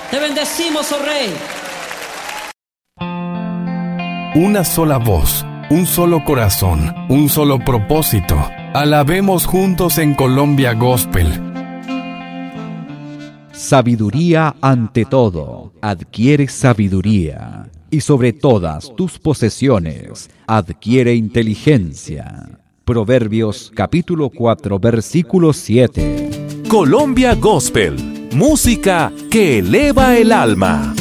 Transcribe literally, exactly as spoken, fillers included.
Te bendecimos, oh Rey. Una sola voz, un solo corazón, un solo propósito. Alabemos juntos en Colombia Gospel. Sabiduría ante todo. Adquiere sabiduría. Y sobre todas tus posesiones, adquiere inteligencia. Proverbios capítulo cuatro, versículo siete. Colombia Gospel. Música que eleva el alma.